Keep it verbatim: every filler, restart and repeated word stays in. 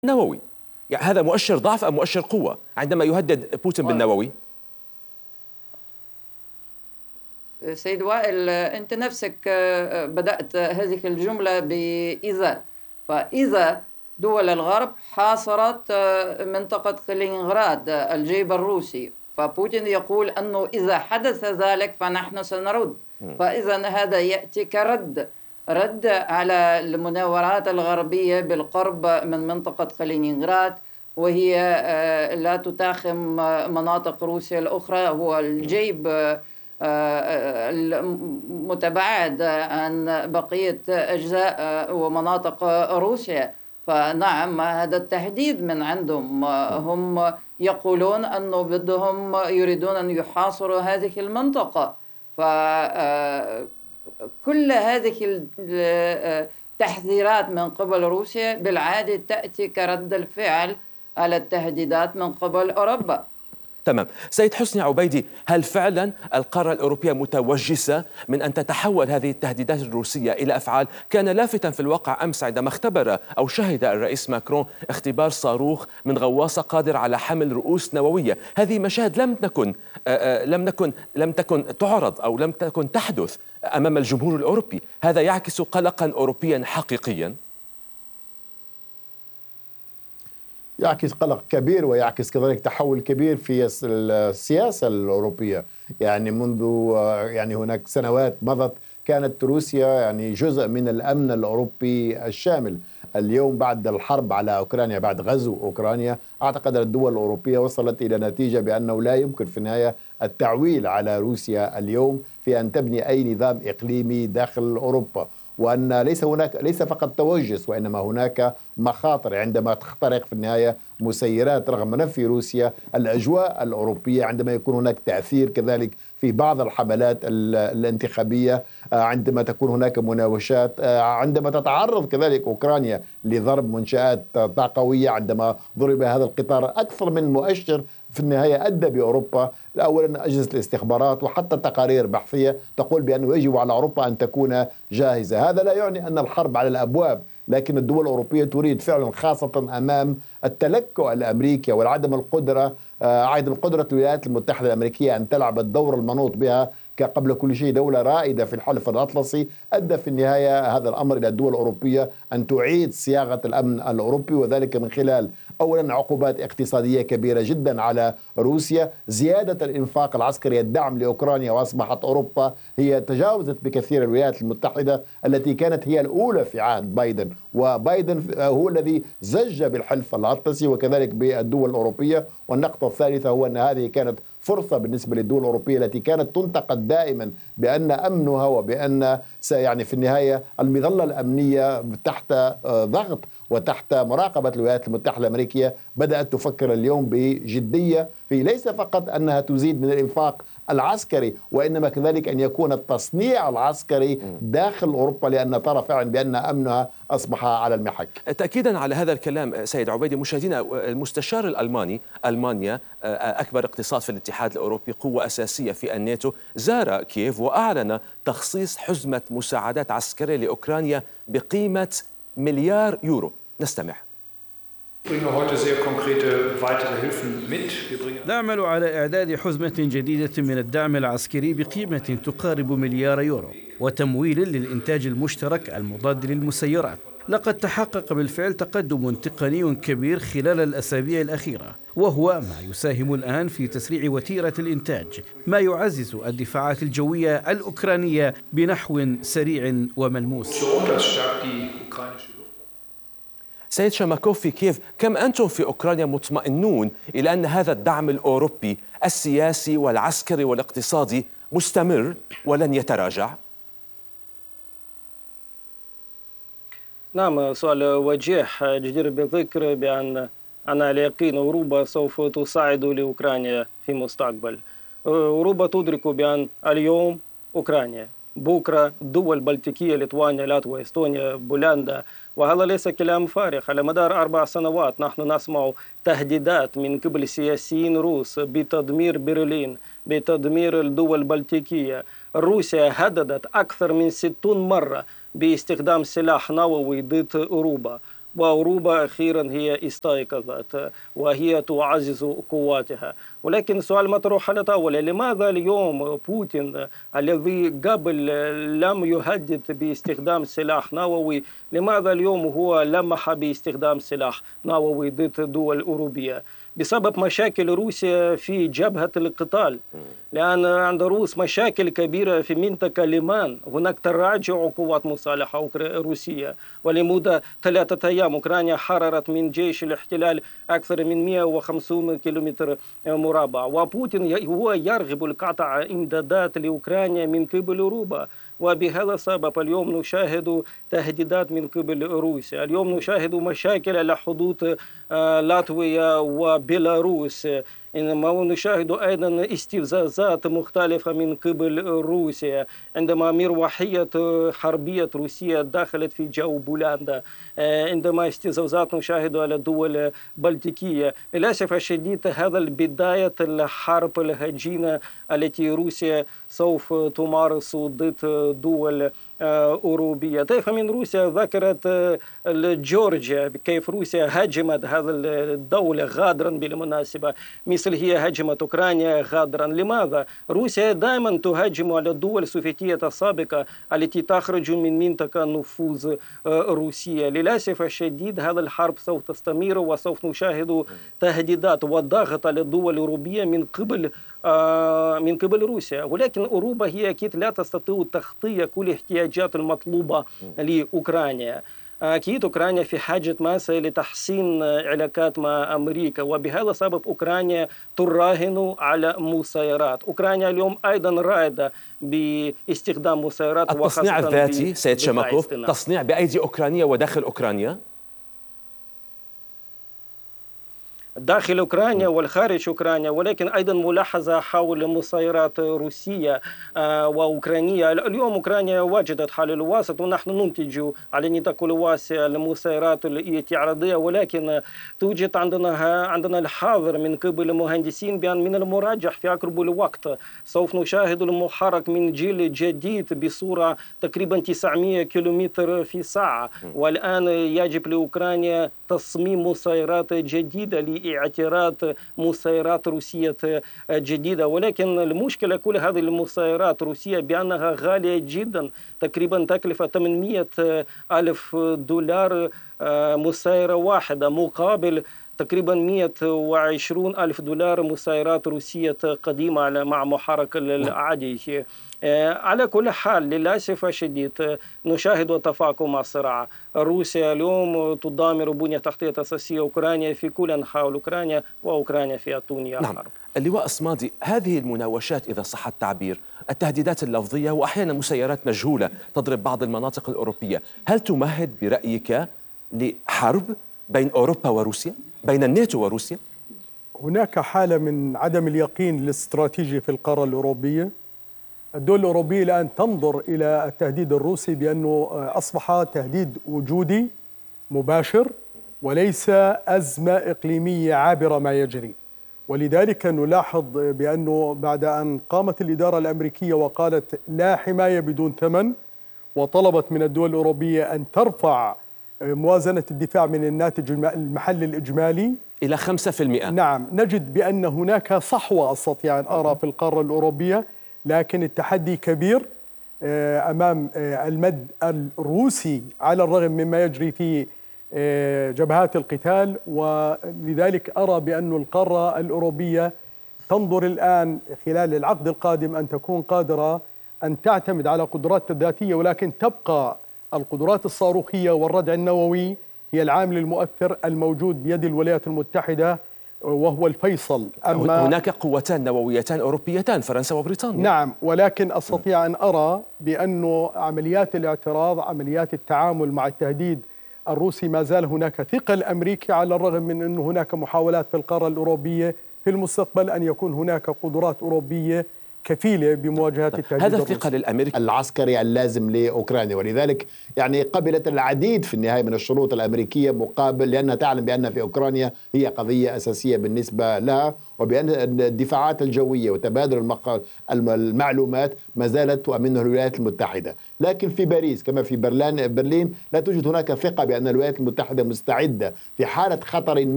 نووي. يعني هذا مؤشر ضعف أم مؤشر قوة عندما يهدد بوتين بالنووي؟ سيد وائل، أنت نفسك بدأت هذه الجملة بإذا، فإذا دول الغرب حاصرت منطقة كالينغراد الجيب الروسي، فبوتين يقول أنه إذا حدث ذلك فنحن سنرد. فإذا هذا يأتي كرد رد على المناورات الغربية بالقرب من منطقة كالينغراد، وهي لا تتاخم مناطق روسيا الأخرى. هو الجيب متباعد عن بقية أجزاء ومناطق روسيا، فنعم هذا التهديد من عندهم. هم يقولون أنه بدهم يريدون أن يحاصروا هذه المنطقة. فكل هذه التحذيرات من قبل روسيا بالعادة تأتي كرد الفعل على التهديدات من قبل أوروبا. تمام. سيد حسني عبيدي، هل فعلا القارة الأوروبية متوجسة من أن تتحول هذه التهديدات الروسية إلى أفعال؟ كان لافتا في الواقع أمس عندما اختبر أو شهد الرئيس ماكرون اختبار صاروخ من غواصة قادر على حمل رؤوس نووية. هذه مشاهد لم تكن لم نكن لم تكن تعرض أو لم تكن تحدث أمام الجمهور الأوروبي. هذا يعكس قلقا أوروبيا حقيقيا. يعكس قلق كبير ويعكس كذلك تحول كبير في السياسة الأوروبية. يعني منذ يعني هناك سنوات مضت كانت روسيا يعني جزء من الأمن الأوروبي الشامل. اليوم بعد الحرب على أوكرانيا، بعد غزو أوكرانيا، أعتقد الدول الأوروبية وصلت إلى نتيجة بأنه لا يمكن في النهاية التعويل على روسيا اليوم في أن تبني أي نظام إقليمي داخل أوروبا، وأن ليس هناك ليس فقط توجس وإنما هناك مخاطر عندما تخترق في النهاية مسيرات رغم نفي روسيا الأجواء الأوروبية، عندما يكون هناك تأثير كذلك في بعض الحملات الانتخابية، عندما تكون هناك مناوشات، عندما تتعرض كذلك أوكرانيا لضرب منشآت طاقوية، عندما ضرب هذا القطار أكثر من مؤشر في النهاية أدى بأوروبا. أولا أجهزة الاستخبارات وحتى تقارير بحثية تقول بأنه يجب على أوروبا أن تكون جاهزة. هذا لا يعني أن الحرب على الأبواب، لكن الدول الأوروبية تريد فعلا، خاصة أمام التلكؤ الأمريكي والعدم القدرة عدم قدرة الولايات المتحدة الأمريكية أن تلعب الدور المنوط بها قبل كل شيء دولة رائدة في الحلف الأطلسي. أدى في النهاية هذا الأمر إلى الدول الأوروبية أن تعيد صياغة الأمن الأوروبي، وذلك من خلال أولا عقوبات اقتصادية كبيرة جدا على روسيا، زيادة الإنفاق العسكري، الدعم لأوكرانيا، وأصبحت أوروبا هي تجاوزت بكثير الولايات المتحدة التي كانت هي الأولى في عهد بايدن، وبايدن هو الذي زج بالحلف الأطلسي وكذلك بالدول الأوروبية. والنقطة الثالثة هو أن هذه كانت فرصة بالنسبة للدول الأوروبية التي كانت تنتقد دائما بأن أمنها وبأن يعني في النهاية المظلة الأمنية تحت ضغط وتحت مراقبة الولايات المتحدة الأمريكية بدأت تفكر اليوم بجدية في ليس فقط أنها تزيد من الإنفاق العسكري، وإنما كذلك أن يكون التصنيع العسكري داخل أوروبا، لأن ترى فعلا بأن أمنها أصبح على المحك. تأكيدا على هذا الكلام سيد عبيدي، مشاهدينا، المستشار الألماني، ألمانيا أكبر اقتصاد في الاتحاد الأوروبي، قوة أساسية في الناتو، زار كييف وأعلن تخصيص حزمة مساعدات عسكرية لأوكرانيا بقيمة مليار يورو. نستمع. نعمل على إعداد حزمة جديدة من الدعم العسكري بقيمة تقارب مليار يورو، وتمويل للإنتاج المشترك المضاد للمسيرات. لقد تحقق بالفعل تقدم تقني كبير خلال الأسابيع الأخيرة، وهو ما يساهم الآن في تسريع وتيرة الإنتاج، ما يعزز الدفاعات الجوية الأوكرانية بنحو سريع وملموس. سيد شماكوف في كييف، كم أنتم في أوكرانيا مطمئنون إلى أن هذا الدعم الأوروبي السياسي والعسكري والاقتصادي مستمر ولن يتراجع؟ نعم، سؤال وجيح جدير بالذكر بأن أنا على يقين أوروبا سوف تساعد لأوكرانيا في المستقبل. أوروبا تدرك بأن اليوم أوكرانيا، بكرة دول بلطيكية، ليتوانيا، لاتفيا، استونيا، بولندا. وهذا ليس كلام فارغ. على مدار أربع سنوات نحن نسمع تهديدات من قبل سياسيين روس بتدمير برلين، بتدمير الدول البلطيكية. روسيا هددت أكثر من ستين مرة باستخدام سلاح نووي ضد أوروبا، وأوروبا أخيرا هي استيقظت وهي تعزز قواتها. ولكن السؤال مطروح على طاولة: لماذا اليوم بوتين الذي قبل لم يهدد باستخدام سلاح نووي، لماذا اليوم هو لمح باستخدام سلاح نووي ضد دول أوروبية؟ بسبب مشاكل روسيا في جبهة القتال، لأن عند روس مشاكل كبيرة في منطقة ليمان، هناك تراجع قوات مسلحة روسية، ولمدة ثلاثة أيام أوكرانيا حررت من جيش الاحتلال أكثر من مئة وخمسين كيلومتر مربع، وبوتين هو يرغب القطع إمدادات لأوكرانيا من قبل أوروبا. وبهذا السبب اليوم نشاهد تهديدات من قبل روسيا، اليوم نشاهد مشاكل على حدود لاتفيا وبيلاروس، إنما نشاهد أيضا استفزازات مختلفة من قبل روسيا عندما مروحية حربية روسية دخلت في جو بولندا، عندما استفزازات نشاهد على الدول البلطيكية. للأسف الشديد هذا بداية الحرب الهجينة التي روسيا سوف تمارس ضد دول أوروبية. طيف من روسيا ذكرت جورجيا، كيف روسيا هاجمت هذه الدولة غادرا بالمناسبة، مثل هي هاجمت أوكرانيا غادرا. لماذا؟ روسيا دائما تهاجم على الدول السوفيتية السابقة التي تخرج من منطقة نفوذ روسيا. للأسف الشديد هذا الحرب سوف تستمر، وسوف نشاهد تهديدات وضغط على الدول الأوروبية من قبل من قبل روسيا. ولكن أوروبا هي أكيد لا تستطيع تغطية كل الاحتياجات المطلوبة لأوكرانيا. أكيد أوكرانيا في حاجة ماسة لتحسين علاقات مع أمريكا، وبهذا السبب أوكرانيا تراهن على مسيرات. أوكرانيا اليوم أيضا رائدة باستخدام مسيرات التصنيع الذاتي. سيد شماكوف، تصنيع بأيدي أوكرانية وداخل أوكرانيا، داخل أوكرانيا والخارج أوكرانيا، ولكن أيضا ملاحظة حول مسيرات روسية وأوكرانية. اليوم أوكرانيا وجدت حل الوسط، ونحن ننتج على نطاق الواسع المسيرات الاعتراضية، ولكن توجد عندنا عندنا الحذر من قبل المهندسين بأن من المرجح في أقرب الوقت سوف نشاهد المحرك من جيل جديد بسرعة تقريبا تسعمئة كيلومتر في الساعة. والآن يجب لأوكرانيا تصميم مسيرات جديدة لاعتراض مسيرات روسية جديدة. ولكن المشكلة كل هذه المسيرات الروسية بأنها غالية جدا، تقريبا تكلفة ثمانمئة ألف دولار مسيرة واحدة، مقابل تقريبا مئة وعشرين ألف دولار مسيرات روسية قديمة مع محرك العادي. على كل حال للأسف الشديد نشاهد تفاقم الصراع. روسيا اليوم تدمر بنية تحتية أساسية أوكرانيا في كل أنحاء أوكرانيا، وأوكرانيا في الدنيا نعم. حرب. اللواء الصمادي، هذه المناوشات إذا صح التعبير، التهديدات اللفظية وأحيانا مسيرات مجهولة تضرب بعض المناطق الأوروبية، هل تمهد برأيك لحرب بين أوروبا وروسيا، بين الناتو وروسيا؟ هناك حالة من عدم اليقين الاستراتيجي في القارة الأوروبية. الدول الأوروبية الآن تنظر إلى التهديد الروسي بأنه أصبح تهديد وجودي مباشر وليس أزمة إقليمية عابرة ما يجري. ولذلك نلاحظ بأنه بعد أن قامت الإدارة الأمريكية وقالت لا حماية بدون ثمن، وطلبت من الدول الأوروبية أن ترفع موازنة الدفاع من الناتج المحلي الإجمالي إلى خمسة بالمئة. نعم، نجد بأن هناك صحوة أستطيع أن أرى في القارة الأوروبية، لكن التحدي كبير أمام المد الروسي على الرغم مما يجري في جبهات القتال. ولذلك أرى بأن القارة الأوروبية تنظر الآن خلال العقد القادم أن تكون قادرة أن تعتمد على قدرات الذاتية، ولكن تبقى القدرات الصاروخية والردع النووي هي العامل المؤثر الموجود بيد الولايات المتحدة وهو الفيصل. أما هناك قوتان نوويتان أوروبيتان، فرنسا وبريطانيا. نعم، ولكن أستطيع أن أرى بأن عمليات الاعتراض، عمليات التعامل مع التهديد الروسي، ما زال هناك ثقل أمريكي على الرغم من أن هناك محاولات في القارة الأوروبية في المستقبل أن يكون هناك قدرات أوروبية كفيلة بمواجهة التهديد هذا الروسي. الثقل الأمريكي العسكري اللازم لأوكرانيا، ولذلك يعني قبلت العديد في النهاية من الشروط الأمريكية مقابل، لأنها تعلم بأن في أوكرانيا هي قضية أساسية بالنسبة لها، وبأن الدفاعات الجوية وتبادل المعلومات ما زالت تؤمنها الولايات المتحدة. لكن في باريس كما في برلين برلين لا توجد هناك ثقة بأن الولايات المتحدة مستعدة في حالة خطر